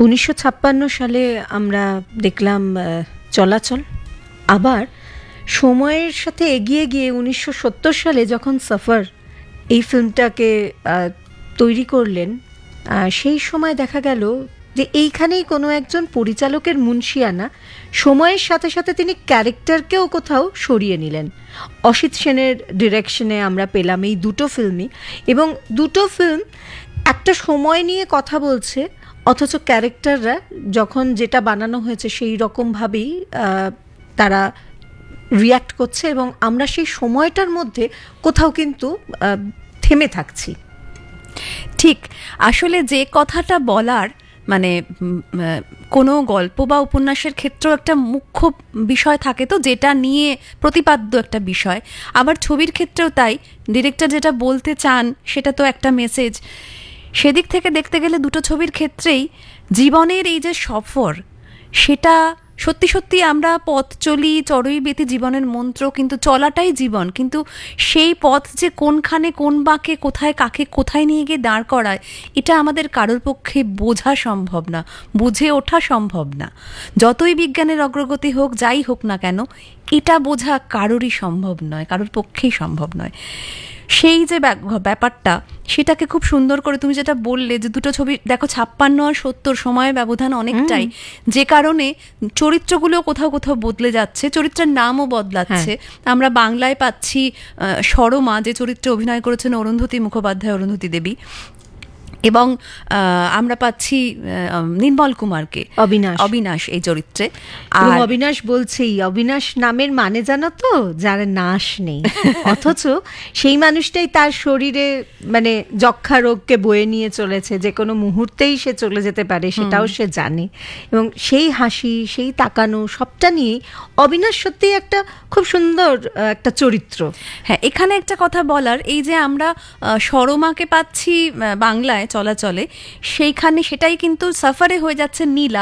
1956 সালে আমরা দেখলাম চলাচল। আবার সময়ের সাথে এগিয়ে গিয়ে 1970 সালে যখন সফর এই ফিল্মটাকে তৈরি করলেন, সেই সময় দেখা গেল যে এইখানেই কোনো একজন পরিচালকের মুনশিয়ানা, সময়ের সাথে সাথে তিনি ক্যারেক্টারকেও কোথাও সরিয়ে নিলেন। অসিত সেনের ডিরেকশনে আমরা পেলাম এই দুটো ফিল্মই, এবং দুটো ফিল্ম একটা সময় নিয়ে কথা বলছে, অথচ ক্যারেক্টাররা যখন যেটা বানানো হয়েছে সেই রকমভাবেই তারা রিয়্যাক্ট করছে, এবং আমরা সেই সময়টার মধ্যে কোথাও কিন্তু থেমে থাকছি। ঠিক, আসলে যে কথাটা বলার মানে কোনো গল্প বা উপন্যাসের ক্ষেত্রেও একটা মুখ্য বিষয় থাকে, তো যেটা নিয়ে প্রতিপাদ্য একটা বিষয়, আবার ছবির ক্ষেত্রেও তাই। ডিরেক্টর যেটা বলতে চান সেটা তো একটা মেসেজ। সেদিক থেকে দেখতে গেলে দুটো ছবির ক্ষেত্রেই জীবনের এই যে সফর, সেটা সত্যি সত্যি আমরা পথ চলি, চড়ুই বেতি জীবনের মন্ত্র, কিন্তু চলাটাই জীবন। কিন্তু সেই পথ যে কোনখানে কোন বাঁকে কোথায় কাকে কোথায় নিয়ে গিয়ে দাঁড় করায়, এটা আমাদের কারোর পক্ষে বোঝা সম্ভব না, বুঝে ওঠা সম্ভব না। যতই বিজ্ঞানের অগ্রগতি হোক, যাই হোক না কেন, এটা বোঝা কারোরই সম্ভব নয়, কারোর পক্ষেই সম্ভব নয়। সেই যে ব্যাপারটা, সেটাকে খুব সুন্দর করে তুমি যেটা বললে যে দুটো ছবি দেখো, 56 আর 70 সময়ের ব্যবধান অনেকটাই, যে কারণে চরিত্রগুলো কোথাও কোথাও বদলে যাচ্ছে, চরিত্রের নামও বদলাচ্ছে। আমরা বাংলায় পাচ্ছি সরমা, যে চরিত্রে অভিনয় করেছেন অরুন্ধতী মুখোপাধ্যায়, অরুন্ধতী দেবী, এবং আমরা পাচ্ছি নির্মল কুমারকে, অবিনাশ এই চরিত্রে। আর অবিনাশ বলছেই, অবিনাশ নামের মানে জানো তো, যার নাশ নেই, অথচ সেই মানুষটাই তার শরীরে মানে যক্ষা রোগকে বয়ে নিয়ে চলেছে, যে কোনো মুহূর্তেই সে চলে যেতে পারে, সেটাও সে জানে। এবং সেই হাসি, সেই তাকানো, সবটা নিয়েই অবিনাশ সত্যিই একটা খুব সুন্দর একটা চরিত্র। হ্যাঁ, এখানে একটা কথা বলার, এই যে আমরা সরমাকে পাচ্ছি বাংলায় চলাচলে, সেইখানে সেটাই কিন্তু সফরে হয়ে যাচ্ছে নীলা।